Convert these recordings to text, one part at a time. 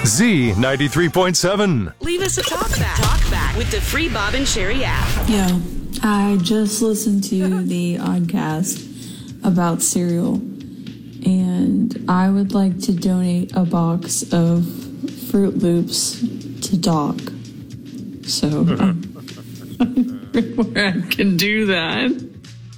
Z93.7. Leave us a talkback. Talkback with the free Bob and Sherry app. Yo, I just listened to the Oddcast about cereal, and I would like to donate a box of Fruit Loops to Doc. So, where I can do that.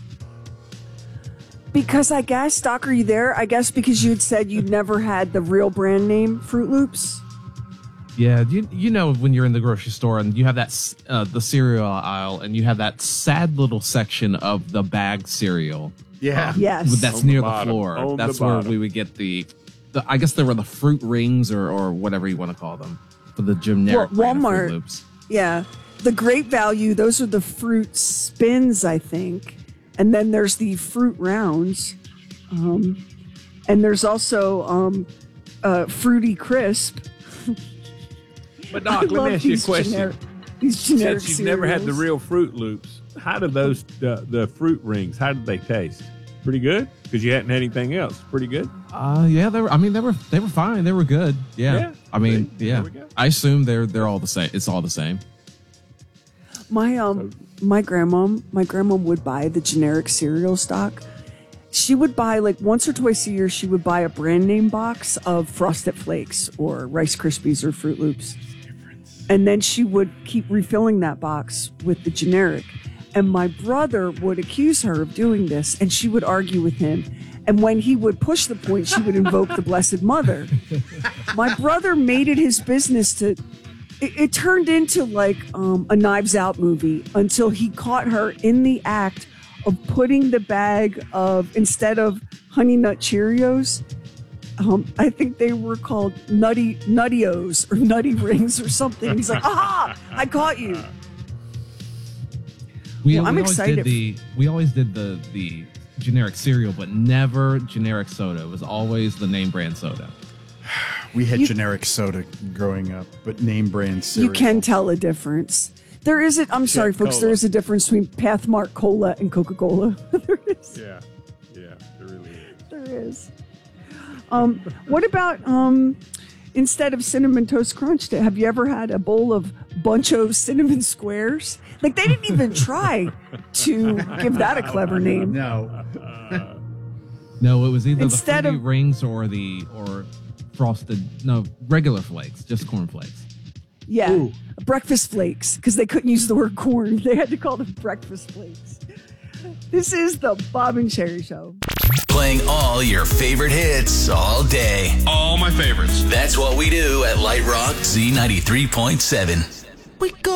Because I guess, Doc, are you there? I guess because you had said you'd never had the real brand name Fruit Loops. Yeah, you know when you're in the grocery store and you have that the cereal aisle and you have that sad little section of the bag cereal. Yeah. Yes. That's near the floor. That's where we would get the I guess there were the fruit rings or whatever you want to call them for the generic brand of Fruit Loops. Yeah. The Great Value, those are the fruit spins, I think. And then there's the fruit rounds. And there's also Fruity Crisp. But Doc, let me ask you a question. These generic Since you've never had the real Fruit Loops, how do those the fruit rings? How did they taste? Pretty good, because you hadn't had anything else. Pretty good. Yeah, they were fine. They were good. Yeah. I mean, yeah. I assume they're all the same. It's all the same. My grandma would buy the generic cereal stock. She would buy like once or twice a year. She would buy a brand name box of Frosted Flakes or Rice Krispies or Fruit Loops. And then she would keep refilling that box with the generic. And my brother would accuse her of doing this, and she would argue with him. And when he would push the point, she would invoke the Blessed Mother. My brother made it his business to... It turned into like a Knives Out movie until he caught her in the act of putting the bag of, instead of Honey Nut Cheerios, I think they were called Nutty-O's or Nutty Rings or something. He's like, aha, I caught you. I'm excited. We always did the generic cereal, but never generic soda. It was always the name brand soda. We had generic soda growing up, but name brand cereal. You can tell a difference. There is I'm sorry, folks. There is a difference between Pathmark Cola and Coca-Cola. There is. Yeah, there really is. There is. What about instead of Cinnamon Toast Crunch? Have you ever had a bowl of Buncho Cinnamon Squares? Like they didn't even try to give that a clever name. No. No, it was either Instead the of fruity rings or regular flakes, just corn flakes. Yeah, Ooh. Breakfast flakes, because they couldn't use the word corn. They had to call them breakfast flakes. This is the Bob and Sherry Show. Playing all your favorite hits all day. All my favorites. That's what we do at Light Rock Z93.7. We go